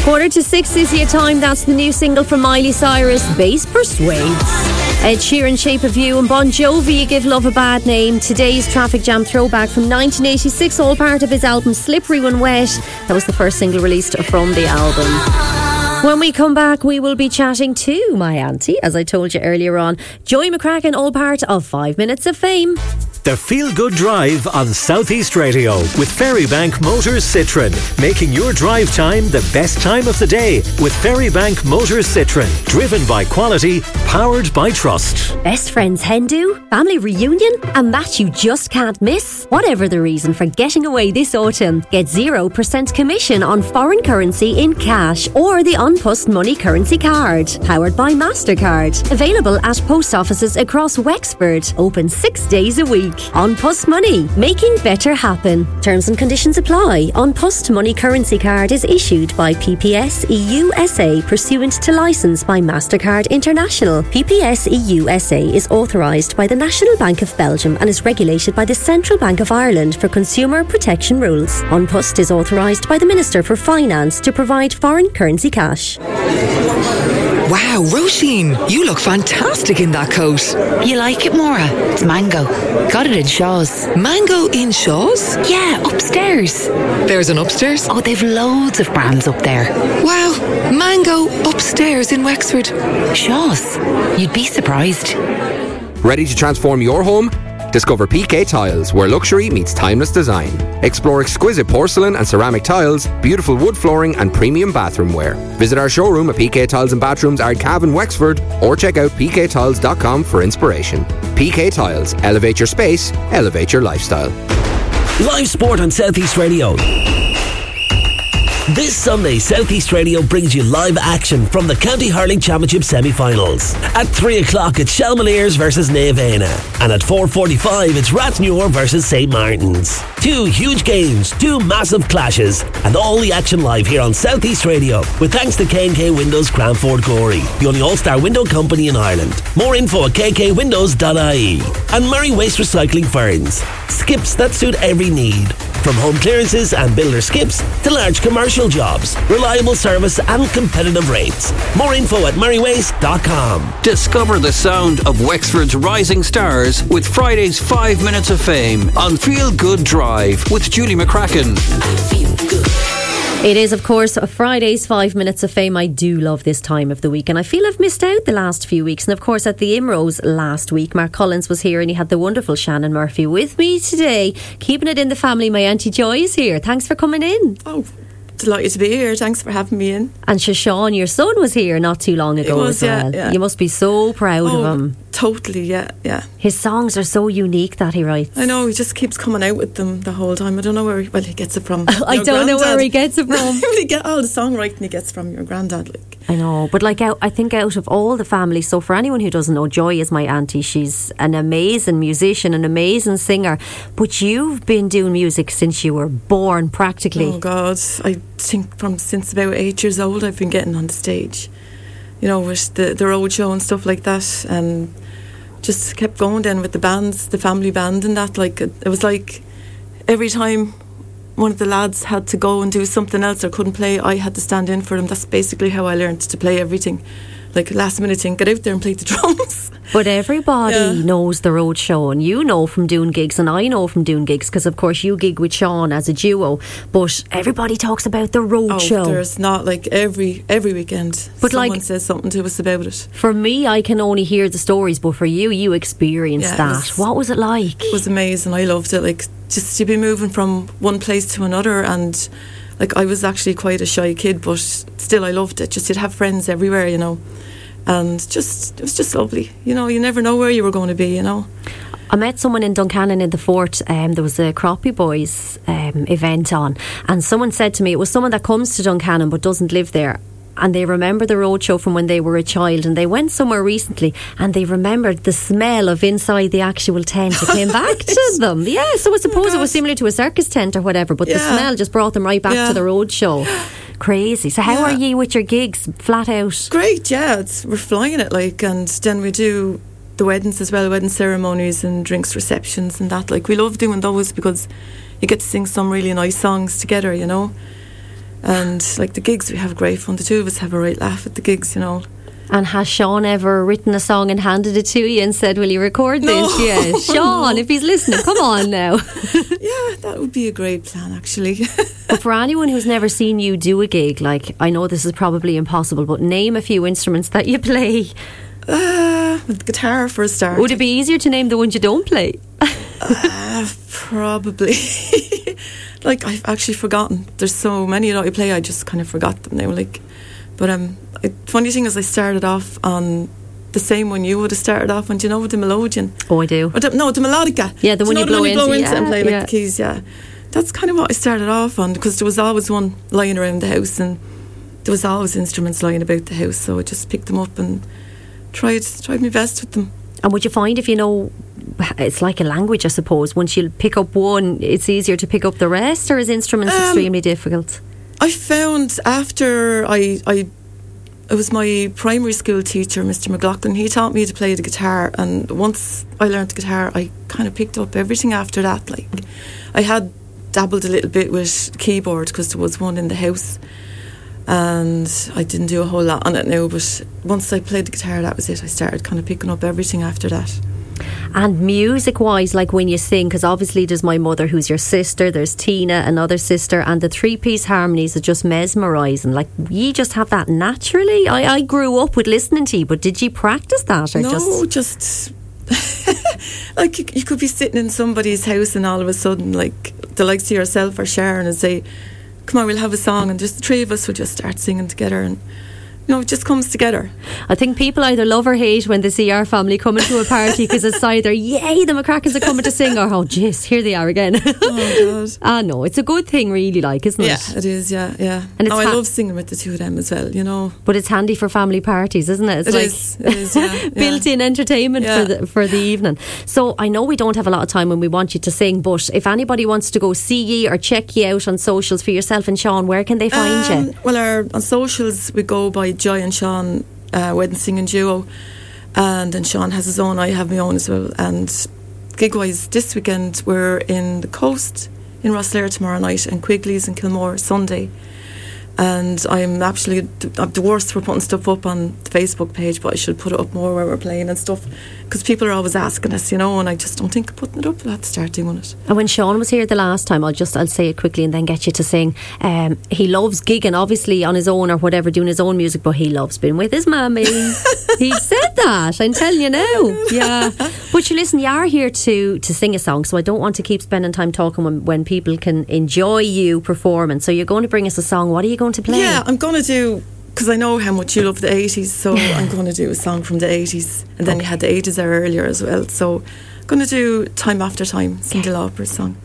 5:45 is your time. That's the new single from Miley Cyrus, Bass Persuades. Ed Sheeran, Shape of You, and Bon Jovi, You Give Love a Bad Name. Today's Traffic Jam throwback from 1986, all part of his album Slippery When Wet. That was the first single released from the album. When we come back, we will be chatting to my auntie, as I told you earlier on, Joy McCracken, all part of 5 Minutes of Fame. The Feel Good Drive on South East Radio with Ferrybank Motors Citroen, making your drive time the best time of the day with Ferrybank Motors Citroen, driven by quality, powered by trust. Best friends hen do, family reunion, and that you just can't miss. Whatever the reason for getting away this autumn, get 0% commission on foreign currency in cash or the An Post Money Currency Card, powered by MasterCard. Available at post offices across Wexford, open 6 days a week. An Post Money, making better happen. Terms and conditions apply. An Post Money Currency Card is issued by PPS EUSA pursuant to licence by MasterCard International. PPS EUSA is authorised by the National Bank of Belgium and is regulated by the Central Bank of Ireland for consumer protection rules. An Post is authorised by the Minister for Finance to provide foreign currency cash. Wow, Roisin, you look fantastic in that coat. You like it, Maura? It's mango. Got it in Shaw's. Mango in Shaw's? Yeah, upstairs. There's an upstairs? Oh, they've loads of brands up there. Wow, mango upstairs in Wexford. Shaw's. You'd be surprised. Ready to transform your home? Discover PK Tiles, where luxury meets timeless design. Explore exquisite porcelain and ceramic tiles, beautiful wood flooring and premium bathroom wear. Visit our showroom at PK Tiles and Bathrooms, Ardcavan, Wexford, or check out pktiles.com for inspiration. PK Tiles, elevate your space, elevate your lifestyle. Live sport on South East Radio. This Sunday, South East Radio brings you live action from the County Hurling Championship semi-finals. At 3 o'clock, it's Shelmaliers versus Naevena. And at 4:45, it's Rathnewer versus St. Martin's. 2 huge games, 2 massive clashes, and all the action live here on South East Radio. With thanks to K&K Windows Cranford Gorey, the only all-star window company in Ireland. More info at kkwindows.ie. And Murray Waste Recycling Ferns. Skips that suit every need. From home clearances and builder skips to large commercial jobs, reliable service and competitive rates. More info at murraywaste.com. Discover the sound of Wexford's rising stars with Friday's 5 Minutes of Fame on Feel Good Drive with Julie McCracken. It is, of course, Friday's 5 Minutes of Fame. I do love this time of the week, and I feel I've missed out the last few weeks. And of course, at the Imrose last week, Mark Collins was here and he had the wonderful Shannon Murphy with me today. Keeping it in the family, my Auntie Joy is here. Thanks for coming in. Oh, delighted to be here. Thanks for having me in. And Shashawn, your son, was here not too long ago as well. Yeah. You must be so proud of him. Totally, yeah. His songs are so unique that he writes. I know, he just keeps coming out with them the whole time. I don't know where he gets it from. I don't know where he gets it from. You get all the songwriting he gets from your granddad. I know, but I think out of all the family, so for anyone who doesn't know, Joy is my auntie. She's an amazing musician, an amazing singer. But you've been doing music since you were born, practically. Oh God, I think since about 8 years old I've been getting on the stage. You know, with the road show and stuff like that, and just kept going then with the bands, the family band and that. Like, it was like every time one of the lads had to go and do something else or couldn't play, I had to stand in for them. That's basically how I learned to play everything. Like, last minute thing, get out there and play the drums. But everybody knows the road show, and you know from doing gigs, and I know from doing gigs, because of course you gig with Sean as a duo, but everybody talks about the road show. There's not, like, every weekend but someone says something to us about it. For me, I can only hear the stories, but for you experienced that. What was it like? It was amazing. I loved it. Like, just to be moving from one place to another, and like, I was actually quite a shy kid, but still I loved it. Just, you'd have friends everywhere, you know. And it was just lovely. You know, you never know where you were going to be, you know. I met someone in Duncannon in the Fort. There was a Crappie Boys event on, and someone said to me, it was someone that comes to Duncannon but doesn't live there, and they remember the roadshow from when they were a child, and they went somewhere recently and they remembered the smell of inside the actual tent. It came back to them. Yeah, so I suppose it was similar to a circus tent or whatever, but the smell just brought them right back to the roadshow. Crazy. So how are you with your gigs? Flat out? Great, yeah. We're flying it, like, and then we do the weddings as well, wedding ceremonies and drinks receptions and that. Like, we love doing those because you get to sing some really nice songs together, you know. And like the gigs, we have great fun. The two of us have a right laugh at the gigs, you know. And has Sean ever written a song and handed it to you and said, will you record this? No. Yeah. Sean, if he's listening, come on now. Yeah, that would be a great plan, actually. But for anyone who's never seen you do a gig, like, I know this is probably impossible, but name a few instruments that you play. With the guitar for a start. Would it be easier to name the ones you don't play? Probably. Like, I've actually forgotten. There's so many that I play, I just kind of forgot them now. Like, but funny thing is, I started off on the same one you would have started off on. Do you know the Melodian? Oh, I do. No, the melodica. Yeah, the one you blow into and play like the keys. Yeah, that's kind of what I started off on, because there was always one lying around the house, and there was always instruments lying about the house. So I just picked them up and tried my best with them. And would you find, if you know, it's like a language, I suppose, once you pick up one, it's easier to pick up the rest, or is instruments extremely difficult? I found after it was my primary school teacher, Mr. McLaughlin, he taught me to play the guitar, and once I learned the guitar, I kind of picked up everything after that. Like, I had dabbled a little bit with keyboard because there was one in the house, and I didn't do a whole lot on it now, but once I played the guitar, that was it. I started kind of picking up everything after that. And music-wise, like when you sing, because obviously there's my mother who's your sister, there's Tina, another sister, and the three-piece harmonies are just mesmerising. Like, you just have that naturally. I grew up with listening to you, but did you practice that? Or no, just like you could be sitting in somebody's house and all of a sudden, like, the likes of yourself or Sharon and say, come on, we'll have a song, and just the three of us will just start singing together, and you know, it just comes together. I think people either love or hate when they see our family coming to a party, because it's either, yay, the McCrackens are coming to sing, or, oh, jeez, here they are again. Oh, God. No, it's a good thing, really, like, isn't it? Yeah, it is, yeah. And I love singing with the two of them as well, you know. But it's handy for family parties, isn't it? It is, yeah. Built-in entertainment for the evening. So I know we don't have a lot of time when we want you to sing, but if anybody wants to go see you or check you out on socials for yourself and Sean, where can they find you? Well, on socials we go by Joy and Sean Wedding Singing Duo, and then Sean has his own, I have my own as well. And gig-wise, this weekend we're in the Coast in Rosslare tomorrow night, and Quigley's in Kilmore Sunday. And I'm actually the worst for putting stuff up on the Facebook page, but I should put it up more where we're playing and stuff, because people are always asking us, you know, and I just don't think of putting it up. I'll have to start doing it. And when Sean was here the last time, I'll say it quickly and then get you to sing. He loves gigging, obviously on his own or whatever, doing his own music, but he loves being with his mammy. He said that, I'm telling you now. Yeah. But you listen, you are here to sing a song, so I don't want to keep spending time talking when people can enjoy you performing. So you're going to bring us a song. What are you going to play? Yeah, I'm going to do, because I know how much you love the 80s, so I'm going to do a song from the 80s, and then you had the 80s there earlier as well, so I'm going to do Time After Time, Cyndi Lauper's song.